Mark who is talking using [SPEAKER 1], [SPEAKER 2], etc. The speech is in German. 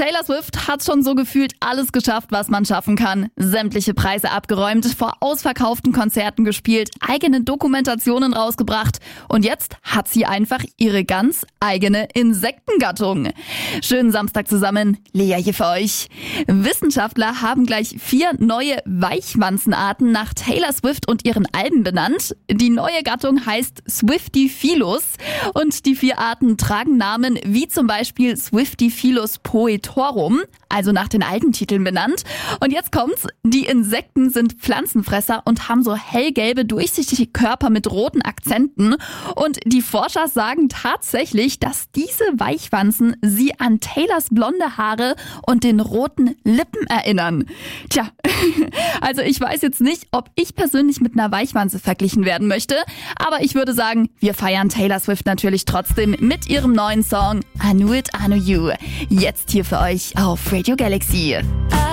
[SPEAKER 1] Taylor Swift hat schon so gefühlt alles geschafft, was man schaffen kann. Sämtliche Preise abgeräumt, vor ausverkauften Konzerten gespielt, eigene Dokumentationen rausgebracht und jetzt hat sie einfach ihre ganz eigene Insektengattung. Schönen Samstag zusammen, Lea hier für euch. Wissenschaftler haben gleich 4 neue Weichwanzenarten nach Taylor Swift und ihren Alben benannt. Die neue Gattung heißt Swiftifilus und die 4 Arten tragen Namen wie zum Beispiel Swiftifilus poetorum, also nach den alten Titeln benannt. Und jetzt kommt's, die Insekten sind Pflanzenfresser und haben so hellgelbe, durchsichtige Körper mit roten Akzenten. Und die Forscher sagen tatsächlich, dass diese Weichwanzen sie an Taylors blonde Haare und den roten Lippen erinnern. Tja, also ich weiß jetzt nicht, ob ich persönlich mit einer Weichwanze verglichen werden möchte, aber ich würde sagen, wir feiern Taylor Swift natürlich trotzdem mit ihrem neuen Song I Knew It, I Know You. Jetzt hier für euch auf Radio Galaxy.